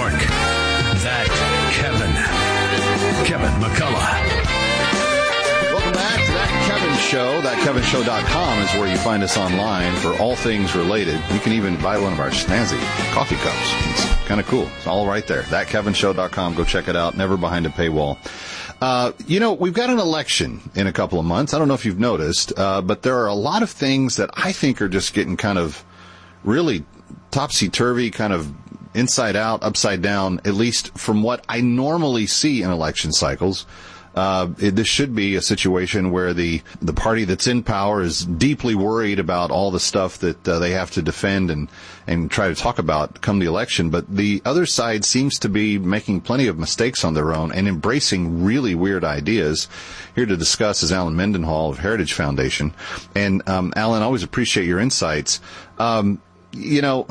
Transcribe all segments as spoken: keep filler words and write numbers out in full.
York. That Kevin. Kevin McCullough. Welcome back to That Kevin Show. that kevin show dot com is where you find us online for all things related. You can even buy one of our snazzy coffee cups. It's kind of cool. It's all right there. that kevin show dot com. Go check it out. Never behind a paywall. Uh, you know, we've got an election in a couple of months. I don't know if you've noticed, uh, but there are a lot of things that I think are just getting kind of really topsy-turvy, kind of inside out, upside down, at least from what I normally see in election cycles. Uh, it, this should be a situation where the, the party that's in power is deeply worried about all the stuff that uh, they have to defend and, and try to talk about come the election. But the other side seems to be making plenty of mistakes on their own and embracing really weird ideas. Here to discuss is Alan Mendenhall of Heritage Foundation. And, um, Alan, I always appreciate your insights. Um, you know,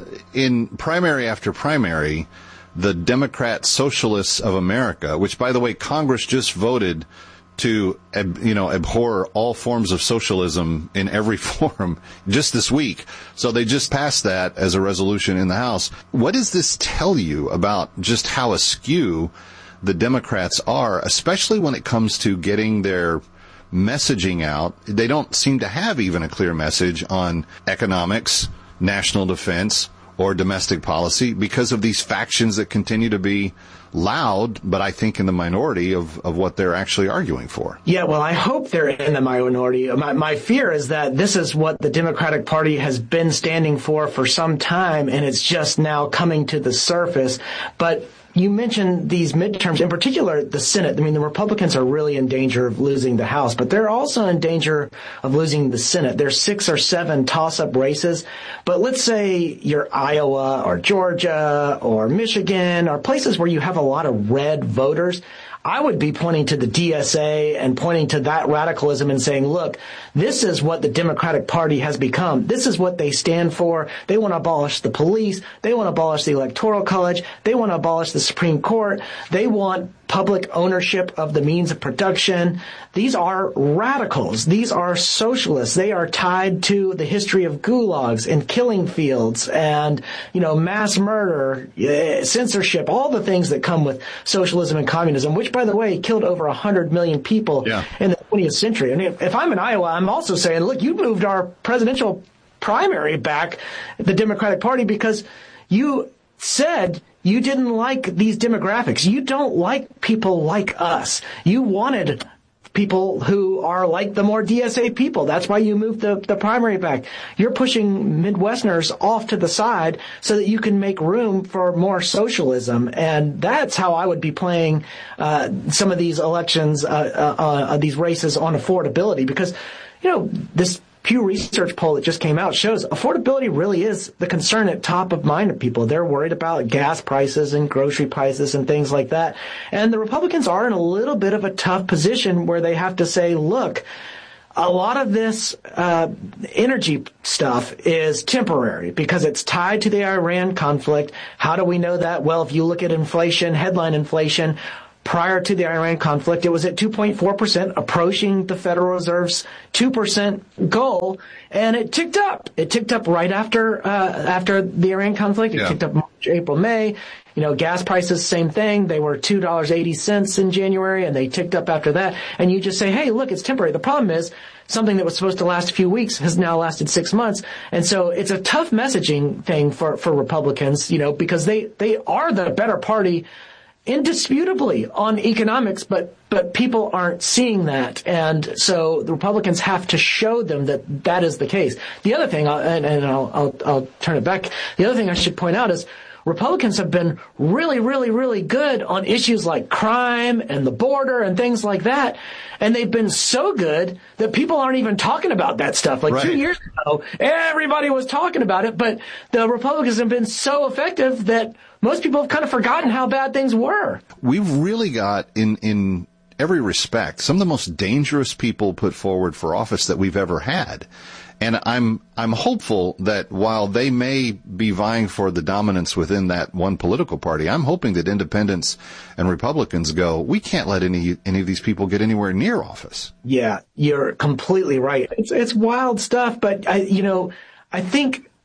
in primary after primary, the Democrat Socialists of America, which, by the way, Congress just voted to, you know, abhor all forms of socialism in every form just this week. So they just passed that as a resolution in the House. What does this tell you about just how askew the Democrats are, especially when it comes to getting their messaging out? They don't seem to have even a clear message on economics, national defense, or domestic policy because of these factions that continue to be loud, but I think in the minority of, of what they're actually arguing for. Yeah, well, I hope they're in the minority. My, my fear is that this is what the Democratic Party has been standing for for some time, and it's just now coming to the surface. But you mentioned these midterms, in particular the Senate. I mean, the Republicans are really in danger of losing the House, but they're also in danger of losing the Senate. There's six or seven toss-up races, but let's say you're Iowa or Georgia or Michigan or places where you have a lot of red voters. I would be pointing to the D S A and pointing to that radicalism and saying, look, this is what the Democratic Party has become. This is what they stand for. They want to abolish the police. They want to abolish the Electoral College. They want to abolish the Supreme Court. They want public ownership of the means of production. These are radicals. These are socialists. They are tied to the history of gulags and killing fields and, you know, mass murder, censorship, all the things that come with socialism and communism, which, by the way, killed over one hundred million people yeah. in the twentieth century. And if, if I'm in Iowa, I'm also saying, look, you moved our presidential primary back, the Democratic Party, because you said you didn't like these demographics. You don't like people like us. You wanted people who are like the more D S A people. That's why you moved the, the primary back. You're pushing Midwesterners off to the side so that you can make room for more socialism. And that's how I would be playing uh, some of these elections, uh, uh, uh, these races on affordability. Because, you know, this Pew Research poll that just came out shows affordability really is the concern at top of mind of people. They're worried about gas prices and grocery prices and things like that. And the Republicans are in a little bit of a tough position where they have to say, look, a lot of this uh energy stuff is temporary because it's tied to the Iran conflict. How do we know that? Well, if you look at inflation, headline inflation, prior to the Iran conflict, it was at two point four percent, approaching the Federal Reserve's two percent goal, and it ticked up. It ticked up right after uh, after the Iran conflict. It yeah. ticked up March, April, May. You know, gas prices, same thing. They were two dollars and eighty cents in January, and they ticked up after that. And you just say, hey, look, it's temporary. The problem is something that was supposed to last a few weeks has now lasted six months. And so it's a tough messaging thing for, for Republicans, you know, because they, they are the better party indisputably on economics, but but people aren't seeing that, and so the Republicans have to show them that that is the case. The other thing, and, and I'll, I'll I'll turn it back. The other thing I should point out is Republicans have been really, really, really good on issues like crime and the border and things like that. And they've been so good that people aren't even talking about that stuff. Like right. two years ago, everybody was talking about it, but the Republicans have been so effective that most people have kind of forgotten how bad things were. We've really got, in, in every respect, some of the most dangerous people put forward for office that we've ever had. And I'm I'm hopeful that while they may be vying for the dominance within that one political party, I'm hoping that independents and Republicans go, we can't let any any of these people get anywhere near office. Yeah, you're completely right. It's it's wild stuff, but I, you know, I think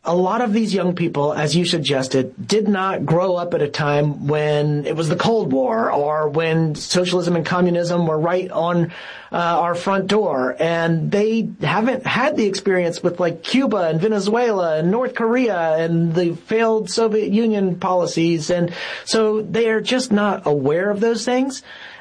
a lot of these young people, as you suggested, did not grow up at a time when it was the Cold War or when socialism and communism were right on uh, our front door. And they haven't had the experience with like Cuba and Venezuela and North Korea and the failed Soviet Union policies. And so they are just not aware of those things.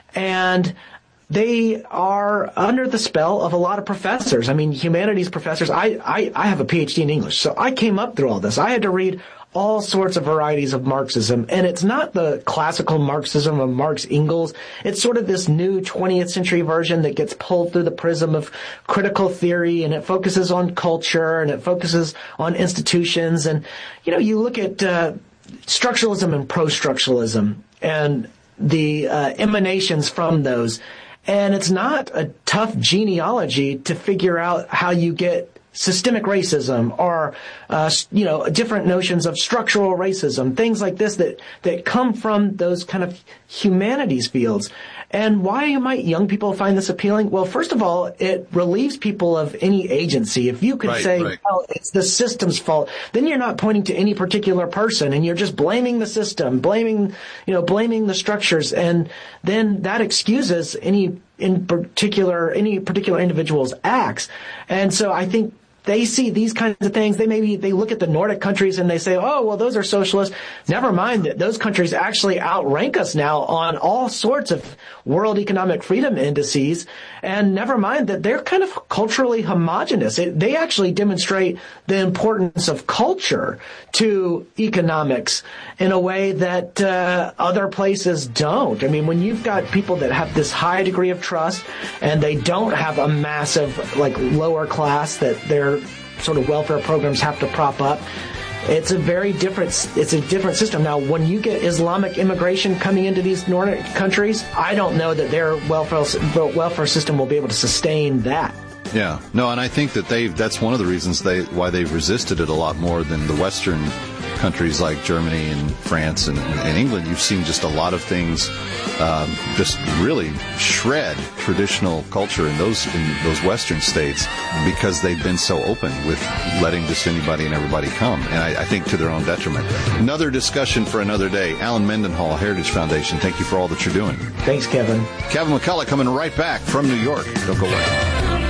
And they are under the spell of a lot of professors. I mean, humanities professors. I, I, I have a P H D in English, so I came up through all this. I had to read all sorts of varieties of Marxism, and it's not the classical Marxism of Marx Engels. It's sort of this new twentieth century version that gets pulled through the prism of critical theory, and it focuses on culture, and it focuses on institutions. And, you know, you look at uh, structuralism and pro-structuralism and the uh, emanations from those. And it's not a tough genealogy to figure out how you get systemic racism or, uh, you know, different notions of structural racism, things like this that, that come from those kind of humanities fields. And why might young people find this appealing? Well, first of all, it relieves people of any agency. If you could right, say, right. well, it's the system's fault, then you're not pointing to any particular person and you're just blaming the system, blaming, you know, blaming the structures. And then that excuses any in particular, any particular individual's acts. And so I think they see these kinds of things. They maybe, they look at the Nordic countries and they say, oh, well, those are socialist. Never mind that those countries actually outrank us now on all sorts of world economic freedom indices. And never mind that they're kind of culturally homogenous. It, they actually demonstrate the importance of culture to economics in a way that uh, other places don't. I mean, when you've got people that have this high degree of trust and they don't have a massive, like, lower class that they're sort of welfare programs have to prop up. It's a very different, it's a different system. Now, when you get Islamic immigration coming into these Nordic countries, I don't know that their welfare, welfare system will be able to sustain that. Yeah. No, and I think that they that's one of the reasons they why they've resisted it a lot more than the Western countries like Germany and France and, and England. You've seen just a lot of things um, just really shred traditional culture in those in those Western states because they've been so open with letting just anybody and everybody come, and I, I think to their own detriment. Another discussion for another day. Alan Mendenhall, Heritage Foundation, thank you for all that you're doing. Thanks, Kevin. Kevin McCullough coming right back from New York. Don't go away.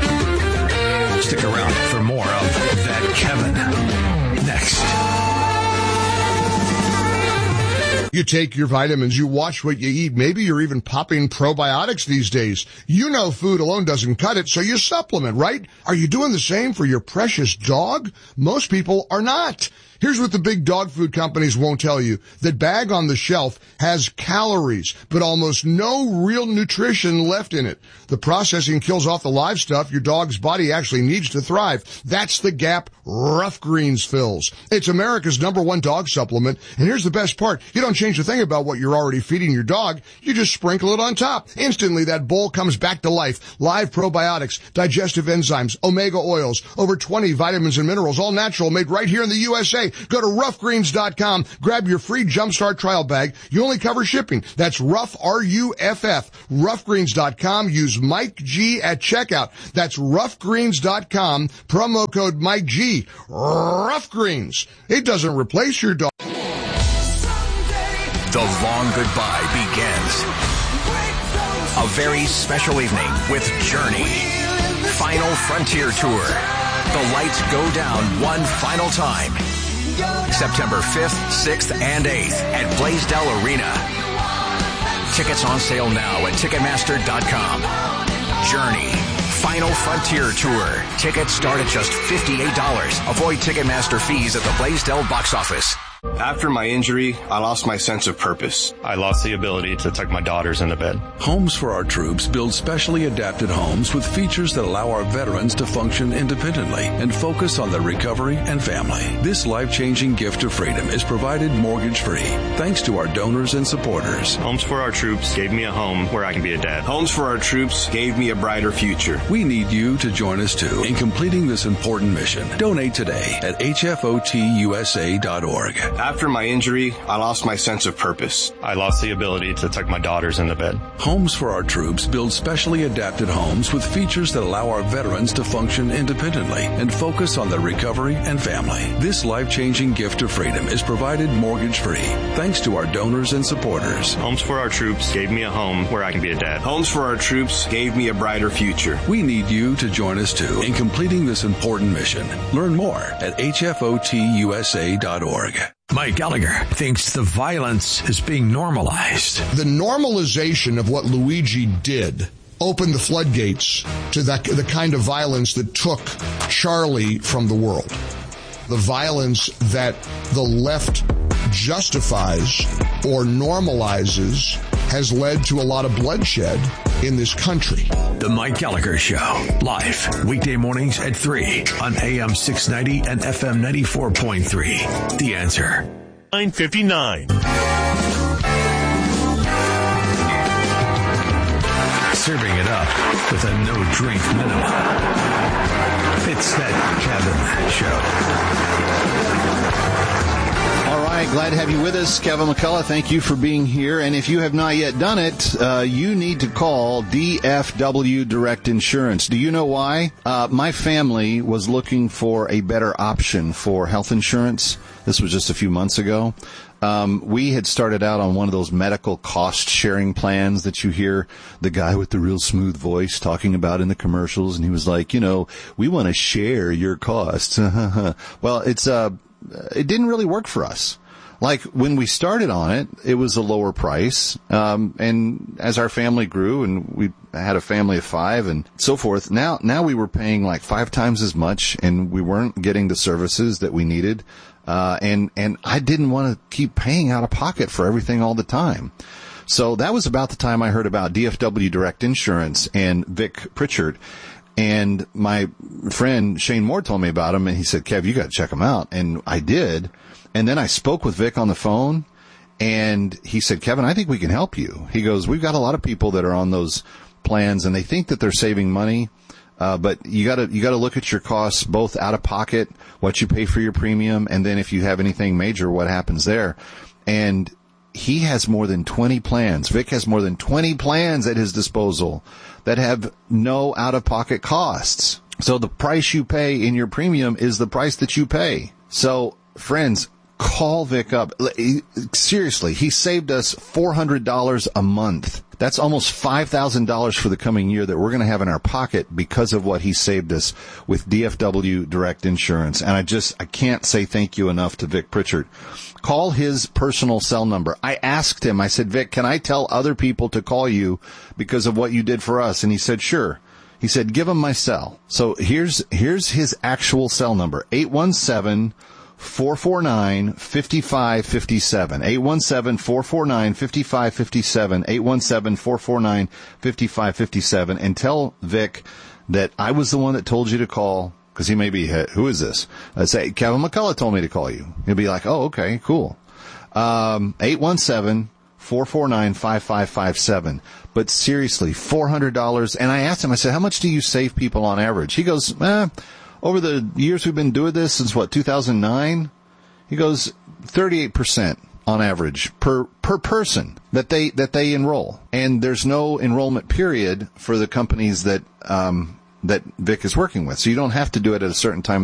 Stick around for more of That Kevin next. You take your vitamins, you watch what you eat. Maybe you're even popping probiotics these days. You know food alone doesn't cut it, so you supplement, right? Are you doing the same for your precious dog? Most people are not. Here's what the big dog food companies won't tell you. That bag on the shelf has calories, but almost no real nutrition left in it. The processing kills off the live stuff your dog's body actually needs to thrive. That's the gap Rough Greens fills. It's America's number one dog supplement, and here's the best part. You don't change a thing about what you're already feeding your dog. You just sprinkle it on top. Instantly, that bowl comes back to life. Live probiotics, digestive enzymes, omega oils, over twenty vitamins and minerals, all natural, made right here in the U S A. Go to rough greens dot com. Grab your free Jumpstart trial bag. You only cover shipping. That's Rough, R U F F. rough greens dot com. Use Mike G at checkout. That's rough greens dot com. Promo code Mike G. Rough Greens. It doesn't replace your dog. The long goodbye begins. A very special evening with Journey. Final Frontier Tour. The lights go down one final time. September fifth, sixth, and eighth at Blaisdell Arena. Tickets on sale now at Ticketmaster dot com. Journey. Final Frontier Tour. Tickets start at just fifty-eight dollars. Avoid Ticketmaster fees at the Blaisdell box office. After my injury, I lost my sense of purpose. I lost the ability to tuck my daughters into bed. Homes for Our Troops builds specially adapted homes with features that allow our veterans to function independently and focus on their recovery and family. This life-changing gift of freedom is provided mortgage-free thanks to our donors and supporters. Homes for Our Troops gave me a home where I can be a dad. Homes for Our Troops gave me a brighter future. We need you to join us too in completing this important mission. Donate today at H F O T U S A dot org. After my injury, I lost my sense of purpose. I lost the ability to tuck my daughters into bed. Homes for Our Troops build specially adapted homes with features that allow our veterans to function independently and focus on their recovery and family. This life-changing gift of freedom is provided mortgage-free thanks to our donors and supporters. Homes for Our Troops gave me a home where I can be a dad. Homes for Our Troops gave me a brighter future. We need you to join us too in completing this important mission. Learn more at H F O T U S A dot org. Mike Gallagher thinks the violence is being normalized. The normalization of what Luigi did opened the floodgates to that, the kind of violence that took Charlie from the world. The violence that the left justifies or normalizes has led to a lot of bloodshed in this country. The Mike Gallagher Show, live weekday mornings at three on A M six ninety and F M ninety-four point three. The Answer. nine fifty-nine. Serving it up with a no-drink minimum. It's that Kevin Show. All right, glad to have you with us, Kevin McCullough. Thank you for being here. And if you have not yet done it, uh, you need to call D F W Direct Insurance. Do you know why? Uh, my family was looking for a better option for health insurance. This was just a few months ago. Um, we had started out on one of those medical cost sharing plans that you hear the guy with the real smooth voice talking about in the commercials. And he was like, you know, we want to share your costs. Well, it's, uh, it didn't really work for us. Like when we started on it, it was a lower price. Um, and as our family grew and we had a family of five and so forth, now, now we were paying like five times as much and we weren't getting the services that we needed. Uh, and, and I didn't want to keep paying out of pocket for everything all the time. So that was about the time I heard about D F W Direct Insurance and Vic Pritchard. And my friend Shane Moore told me about him and he said, Kev, you got to check him out. And I did. And then I spoke with Vic on the phone and he said, Kevin, I think we can help you. He goes, we've got a lot of people that are on those plans and they think that they're saving money. Uh, but you gotta, you gotta look at your costs, both out of pocket, what you pay for your premium, and then if you have anything major, what happens there. And he has more than twenty plans. Vic has more than twenty plans at his disposal that have no out of pocket costs. So the price you pay in your premium is the price that you pay. So friends, call Vic up. Seriously, he saved us four hundred dollars a month. That's almost five thousand dollars for the coming year that we're going to have in our pocket because of what he saved us with D F W Direct Insurance. And I just, I can't say thank you enough to Vic Pritchard. Call his personal cell number. I asked him, I said, Vic, can I tell other people to call you because of what you did for us? And he said, sure. He said, give him my cell. So here's, here's his actual cell number, eight one seven, four four nine, five five five seven. eight one seven, four four nine, five five five seven. eight one seven, four four nine, five five five seven. And tell Vic that I was the one that told you to call, because he may be, who is this? I say, Kevin McCullough told me to call you. He'll be like, oh, okay, cool. Um, eight one seven, four four nine, five five five seven. But seriously, four hundred dollars. And I asked him, I said, how much do you save people on average? He goes, eh, over the years we've been doing this, since what, two thousand nine? He goes, thirty-eight percent on average per, per person that they, that they enroll. And there's no enrollment period for the companies that, um, that Vic is working with. So you don't have to do it at a certain time